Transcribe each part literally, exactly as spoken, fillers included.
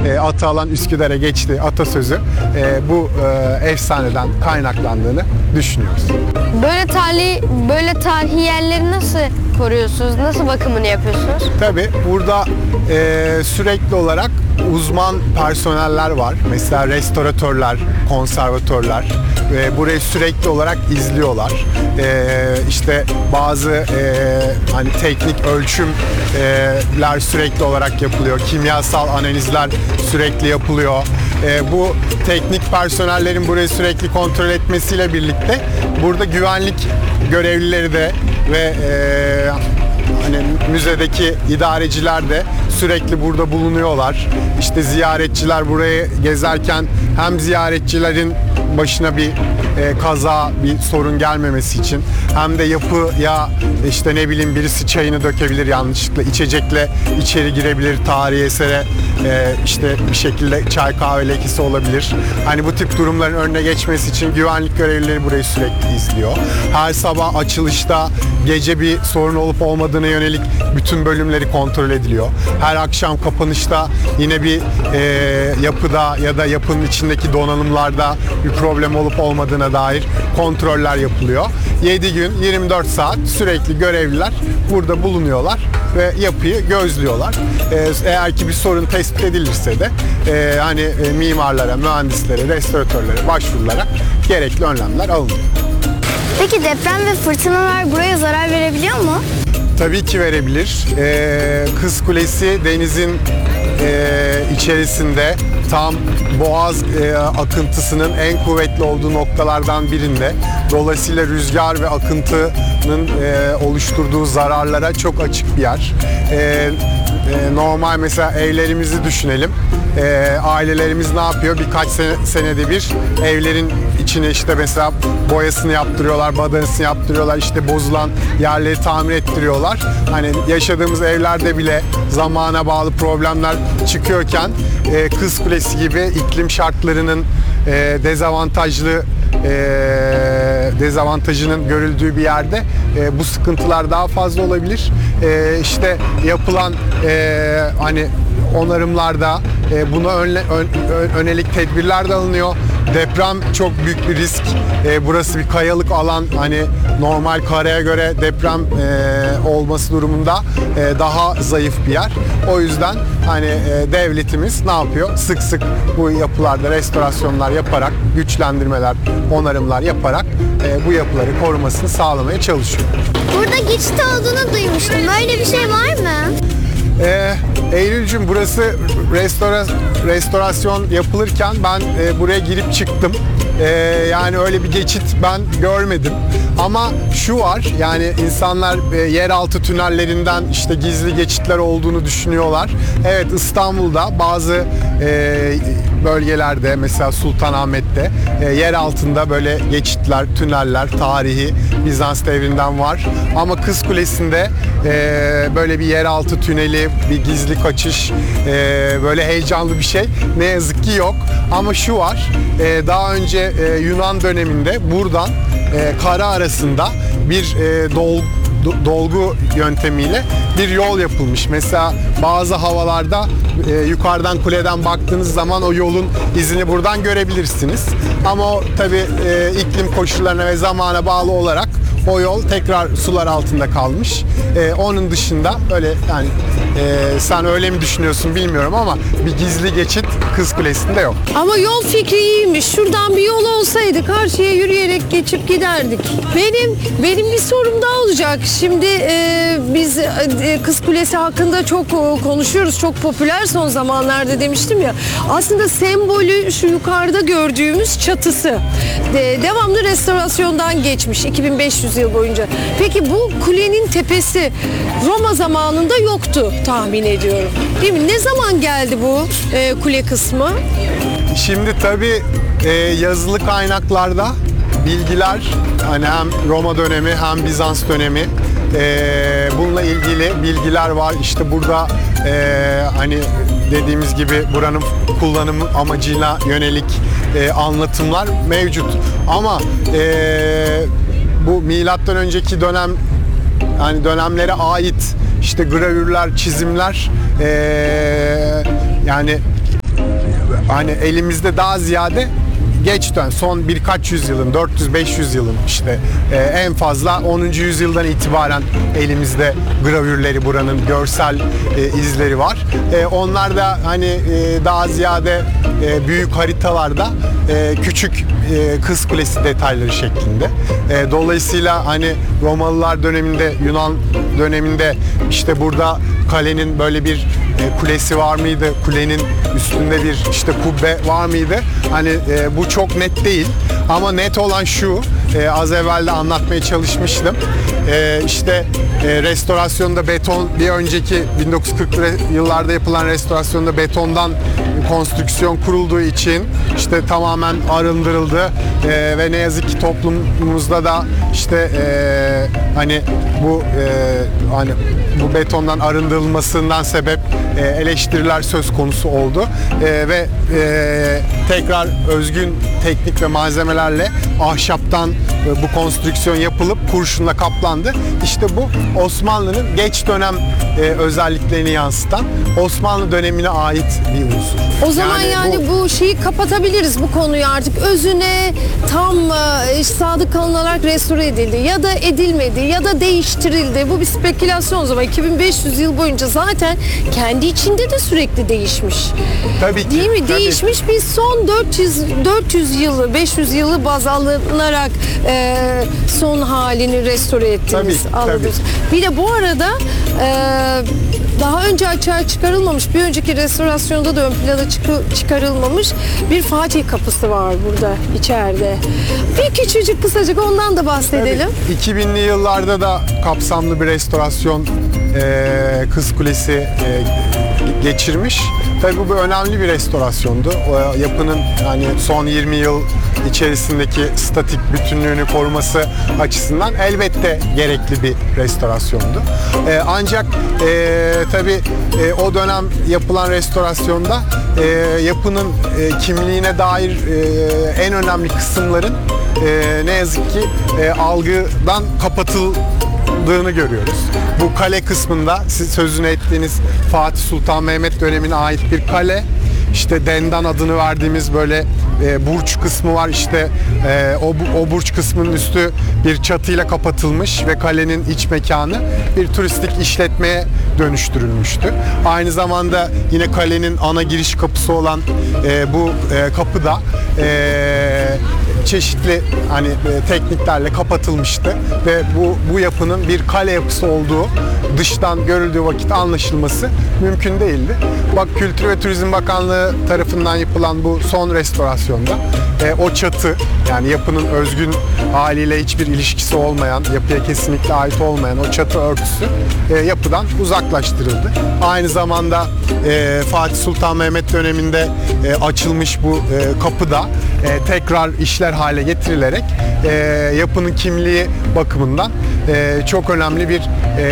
e, atı alan Üsküdar'a geçti atasözü e, bu e, efsaneden kaynaklandığını düşünüyoruz. Böyle tarihi, böyle tarihi yerleri nasıl koruyorsunuz? Nasıl bakımını yapıyorsunuz? Tabii burada e, sürekli olarak uzman personeller var. Mesela restoratörler, konservatörler ve burayı sürekli olarak izliyorlar. E, işte bazı e, hani teknik ölçümler sürekli olarak yapılıyor. Kimyasal analizler sürekli yapılıyor. E, bu teknik personellerin burayı sürekli kontrol etmesiyle birlikte burada güvenlik görevlileri de ve e, hani müzedeki idareciler de sürekli burada bulunuyorlar. İşte ziyaretçiler burayı gezerken hem ziyaretçilerin başına bir e, kaza, bir sorun gelmemesi için hem de yapıya işte ne bileyim birisi çayını dökebilir yanlışlıkla, içecekle içeri girebilir, tarihi esere e, işte bir şekilde çay kahve lekesi olabilir. Hani bu tip durumların önüne geçmesi için güvenlik görevlileri burayı sürekli izliyor. Her sabah açılışta gece bir sorun olup olmadığına yönelik bütün bölümleri kontrol ediliyor. Her akşam kapanışta yine bir e, yapıda ya da yapının içindeki donanımlarda bir problem olup olmadığına dair kontroller yapılıyor. yedi gün yirmi dört saat sürekli görevliler burada bulunuyorlar ve yapıyı gözlüyorlar. E, eğer ki bir sorun tespit edilirse de e, hani e, mimarlara, mühendislere, restoratörlere başvurularak gerekli önlemler alınıyor. Peki deprem ve fırtınalar buraya zarar verebiliyor mu? Tabii ki verebilir. Ee, Kız Kulesi denizin e, içerisinde tam Boğaz e, akıntısının en kuvvetli olduğu noktalardan birinde. Dolayısıyla rüzgar ve akıntının e, oluşturduğu zararlara çok açık bir yer. E, e, normal mesela evlerimizi düşünelim. E, ailelerimiz ne yapıyor? Birkaç sene, senede bir evlerin içine işte mesela boyasını yaptırıyorlar, badanasını yaptırıyorlar, işte bozulan yerleri tamir ettiriyorlar. Hani yaşadığımız evlerde bile zamana bağlı problemler çıkıyorken e, Kız Kulesi gibi iklim şartlarının e, dezavantajlı e, dezavantajının görüldüğü bir yerde e, bu sıkıntılar daha fazla olabilir. E, işte yapılan e, hani onarımlarda e, buna önle, ön, önelik tedbirler de alınıyor. Deprem çok büyük bir risk. E, burası bir kayalık alan. Hani normal karaya göre deprem e, olması durumunda e, daha zayıf bir yer. O yüzden hani e, devletimiz ne yapıyor? Sık sık bu yapılarda restorasyonlar yaparak, güçlendirmeler, onarımlar yaparak e, bu yapıları korumasını sağlamaya çalışıyor. Burada geçit olduğunu duymuştum. Böyle bir şey var mı? Ee, Eylülcüm burası restora, restorasyon yapılırken ben e, buraya girip çıktım. Ee, yani öyle bir geçit ben görmedim. Ama şu var, yani insanlar e, yeraltı tünellerinden işte gizli geçitler olduğunu düşünüyorlar. Evet, İstanbul'da bazı e, bölgelerde mesela Sultanahmet'te e, yer altında böyle geçitler, tüneller tarihi Bizans devrinden var. Ama Kız Kulesi'nde e, böyle bir yeraltı tüneli, bir gizli kaçış, e, böyle heyecanlı bir şey ne yazık ki yok. Ama şu var, e, daha önce e, Yunan döneminde buradan e, kara arasında bir e, dolgu dolgu yöntemiyle bir yol yapılmış. Mesela bazı havalarda e, yukarıdan kuleden baktığınız zaman o yolun izini buradan görebilirsiniz. Ama o tabii e, iklim koşullarına ve zamana bağlı olarak o yol tekrar sular altında kalmış. E, onun dışında öyle yani e, sen öyle mi düşünüyorsun bilmiyorum ama bir gizli geçit Kız Kulesi'nde yok. Ama yol fikri iyiymiş. Şuradan bir yol olsaydı karşıya yürüyerek geçip giderdik. Benim benim bir sorum daha olacak. Şimdi e, biz e, Kız Kulesi hakkında çok e, konuşuyoruz. Çok popüler son zamanlarda demiştim ya. Aslında sembolü şu yukarıda gördüğümüz çatısı. De, devamlı restorasyondan geçmiş iki bin beş yüz yıl boyunca. Peki bu kulenin tepesi Roma zamanında yoktu tahmin ediyorum. Değil mi? Ne zaman geldi bu e, kule kısmı? Şimdi tabii e, yazılı kaynaklarda bilgiler hani hem Roma dönemi hem Bizans dönemi e, bununla ilgili bilgiler var. İşte burada e, hani dediğimiz gibi buranın kullanım amacıyla yönelik e, anlatımlar mevcut. Ama e, bu milattan önceki dönem yani dönemlere ait işte gravürler, çizimler e, yani hani elimizde daha ziyade geç dön son birkaç yüzyılın, dört yüz beş yüz yılın işte e, en fazla onuncu yüzyıldan itibaren elimizde gravürleri, buranın görsel e, izleri var. E, onlar da hani e, daha ziyade e, büyük haritalarda e, küçük e, Kız Kulesi detayları şeklinde. E, dolayısıyla hani Romalılar döneminde, Yunan döneminde işte burada kalenin böyle bir e, kulesi var mıydı? Kulenin üstünde bir işte kubbe var mıydı? Hani e, bu çok net değil ama net olan şu, e, az evvel de anlatmaya çalışmıştım. E, işte e, restorasyonda beton, bir önceki bin dokuz yüz kırklı yıllarda yapılan restorasyonda betondan konstrüksiyon kurulduğu için işte tamamen arındırıldı e, ve ne yazık ki toplumumuzda da işte e, hani bu e, hani bu betondan arındırılmasından sebep e, eleştiriler söz konusu oldu e, ve e, tekrar özgün teknik ve malzemelerle ahşaptan e, bu konstrüksiyon yapılıp kurşunla kaplandı. İşte bu Osmanlı'nın geç dönem e, özelliklerini yansıtan Osmanlı dönemine ait bir unsur. O zaman yani, yani bu... bu şeyi kapatabiliriz, bu konuyu artık özüne tam e, sadık kalınarak restore edildi ya da edilmedi ya da değiştirildi. Bu bir spekülasyon o zaman. iki bin beş yüz yıl boyunca zaten kendi içinde de sürekli değişmiş. Tabii ki. Değil mi? Tabii. Değişmiş. Biz son dört yüz dört yüz yılı, beş yüz yılı baz alınarak e, son halini restore ettiğimiz anladınız. Bir de bu arada e, daha önce açığa çıkarılmamış, bir önceki restorasyonda da ön plana çıkarılmamış bir Fatih Kapısı var burada içeride. Bir küçücük kısacık ondan da bahsedelim. Tabii, iki binli yıllarda da kapsamlı bir restorasyon e, Kız Kulesi e, geçirmiş. Tabii bu bir önemli bir restorasyondu. O yapının hani son yirmi yıl içerisindeki statik bütünlüğünü koruması açısından elbette gerekli bir restorasyondu. E, ancak e, tabii e, o dönem yapılan restorasyonda e, yapının e, kimliğine dair e, en önemli kısımların e, ne yazık ki e, algıdan kapatıldığını görüyoruz. Bu kale kısmında siz sözünü ettiğiniz Fatih Sultan Mehmet dönemine ait bir kale. İşte Dendan adını verdiğimiz böyle e, burç kısmı var. İşte e, o, o burç kısmının üstü bir çatıyla kapatılmış ve kalenin iç mekanı bir turistik işletmeye dönüştürülmüştü. Aynı zamanda yine kalenin ana giriş kapısı olan e, bu e, kapı da e, çeşitli hani e, tekniklerle kapatılmıştı ve bu bu yapının bir kale yapısı olduğu dıştan görüldüğü vakit anlaşılması mümkün değildi. Bak, Kültür ve Turizm Bakanlığı tarafından yapılan bu son restorasyonda e, o çatı, yani yapının özgün haliyle hiçbir ilişkisi olmayan, yapıya kesinlikle ait olmayan o çatı örtüsü e, yapıdan uzaklaştırıldı. Aynı zamanda e, Fatih Sultan Mehmet döneminde e, açılmış bu e, kapı da e, tekrar işler hale getirilerek e, yapının kimliği bakımından e, çok önemli bir e,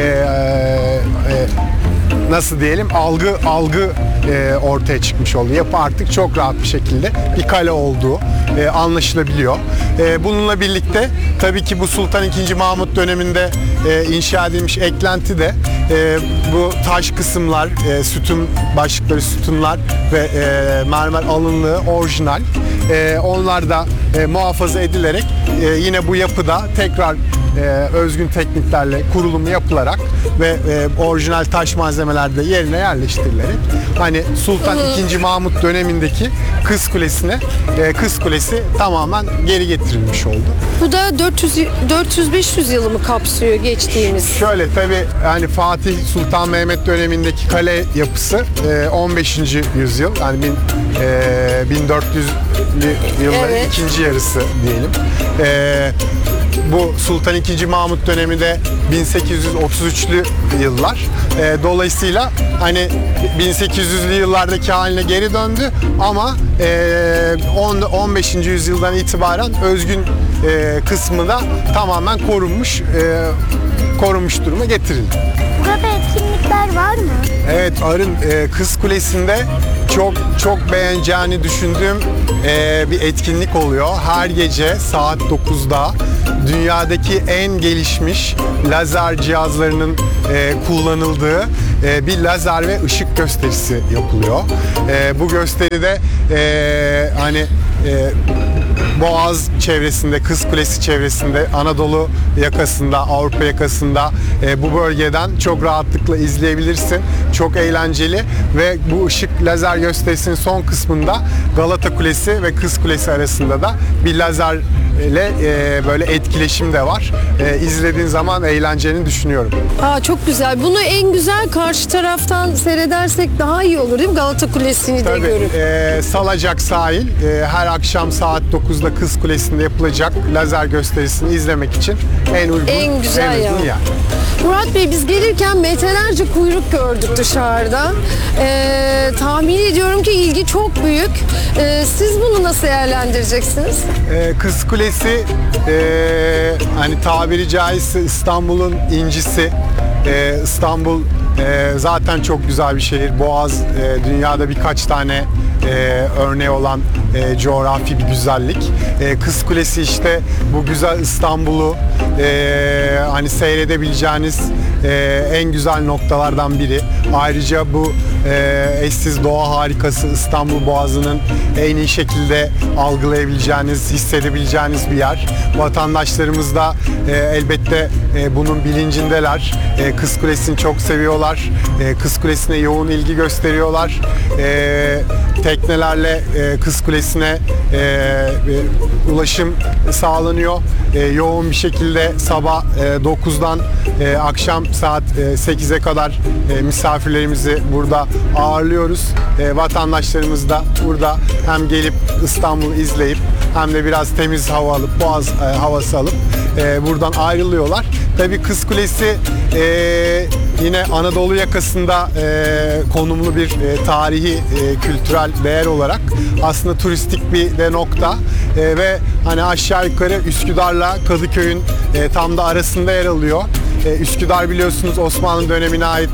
e, nasıl diyelim algı algı e, ortaya çıkmış oldu. Yapı artık çok rahat bir şekilde bir kale olduğu e, anlaşılabiliyor. E, bununla birlikte tabii ki bu Sultan ikinci. Mahmut döneminde e, inşa edilmiş eklenti de e, bu taş kısımlar, e, sütun başlıkları, sütunlar ve e, mermer alınlığı orijinal. E, onlar da e, muhafaza edilerek e, yine bu yapıda tekrar e, özgün tekniklerle kurulumu yapılarak ve e, orijinal taş malzemeler de yerine yerleştirilerek hani Sultan ikinci. Mahmut dönemindeki Kız Kulesi'ne e, Kız Kulesi tamamen geri getirilmiş oldu. Bu da dört yüz beş yüz yılı mı kapsıyor geçtiğimiz? Şöyle tabii yani Fatih Sultan Mehmet dönemindeki kale yapısı e, on beşinci yüzyıl, yani bin, e, bin dört yüzlü yılların evet. ikinci yarısı diyelim. E, bu Sultan ikinci. Mahmut dönemi de bin sekiz yüz otuz üçlü yıllar. E, dolayısıyla hani bin sekiz yüzlü yıllardaki haline geri döndü ama e, on beşinci yüzyıldan itibaren özgün e, kısmı da tamamen korunmuş, e, korunmuş duruma getirildi. Burada etkinlikler var mı? Evet, Arın e, Kız Kulesi'nde çok çok beğeneceğini düşündüğüm e, bir etkinlik oluyor. Her gece saat dokuzda dünyadaki en gelişmiş lazer cihazlarının e, kullanıldığı e, bir lazer ve ışık gösterisi yapılıyor. E, bu gösteride e, hani e, Boğaz çevresinde, Kız Kulesi çevresinde, Anadolu yakasında, Avrupa yakasında e, bu bölgeden çok rahatlıkla izleyebilirsin. Çok eğlenceli ve bu ışık lazer gösterisinin son kısmında Galata Kulesi ve Kız Kulesi arasında da bir lazer ile e, böyle etkileşim de var. E, izlediğin zaman eğleneceğini düşünüyorum. Aa, çok güzel. Bunu en güzel karşı taraftan seyredersek daha iyi olur değil mi? Galata Kulesi'ni de Tabii, görüp. e, Salacak sahil e, her akşam saat dokuzda Kız Kulesi'nde yapılacak lazer gösterisini izlemek için en uygun, En güzel en uygun ya. yer. Murat Bey, biz gelirken metrelerce kuyruk gördük dışarıda. Ee, tahmin ediyorum ki ilgi çok büyük. Ee, siz bunu nasıl değerlendireceksiniz? Ee, Kız Kulesi e, hani tabiri caizse İstanbul'un incisi. Ee, İstanbul e, zaten çok güzel bir şehir. Boğaz e, dünyada birkaç tane e, örneği olan e, coğrafi bir güzellik. E, Kız Kulesi işte bu güzel İstanbul'u e, hani seyredebileceğiniz e, en güzel noktalardan biri. Ayrıca bu e, eşsiz doğa harikası İstanbul Boğazı'nın en iyi şekilde algılayabileceğiniz, hissedebileceğiniz bir yer. Vatandaşlarımız da e, elbette e, bunun bilincindeler. E, Kız Kulesi'ni çok seviyorlar. E, Kız Kulesi'ne yoğun ilgi gösteriyorlar. E, teknelerle e, Kız Kulesi'ne e, e, ulaşım sağlanıyor. E, yoğun bir şekilde sabah e, dokuzdan e, akşam saat e, sekize kadar e, misafirlerimizi burada ağırlıyoruz. E, vatandaşlarımız da burada hem gelip İstanbul'u izleyip hem de biraz temiz hava alıp, boğaz e, havası alıp e, buradan ayrılıyorlar. Tabii Kız Kulesi e, yine Anadolu yakasında e, konumlu bir e, tarihi, e, kültürel değer olarak aslında turistik bir de nokta e, ve hani aşağı yukarı Üsküdar'la Kadıköy'ün e, tam da arasında yer alıyor. E, Üsküdar biliyorsunuz Osmanlı dönemine ait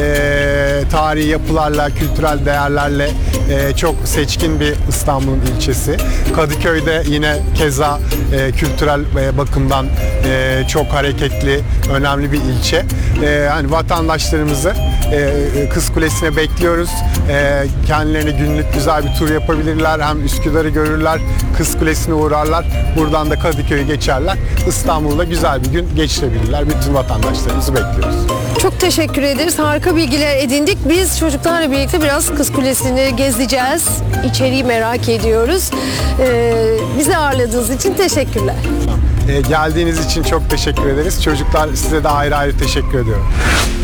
e, tarihi yapılarla, kültürel değerlerle e, çok seçkin bir İstanbul'un ilçesi. Kadıköy'de yine keza e, kültürel e, bakımdan e, çok hareketli, önemli bir ilçe. E, hani vatandaşlarımızı e, Kız Kulesi'ne bekliyoruz. E, kendilerine günlük güzel bir tur yapabilirler. Hem Üsküdar'ı görürler, Kız Kulesi'ne uğrarlar. Buradan da Kadıköy'ü geçerler. İstanbul'da güzel bir gün geçirebilirler. Bütün vatandaşlarımızı bekliyoruz. Çok teşekkür ederiz. Harika bilgiler edindik. Biz çocuklarla birlikte biraz Kız Kulesi'ni gezeceğiz. İçeriği merak ediyoruz. Ee, bizi ağırladığınız için teşekkürler. E, geldiğiniz için çok teşekkür ederiz. Çocuklar size de ayrı ayrı teşekkür ediyorum.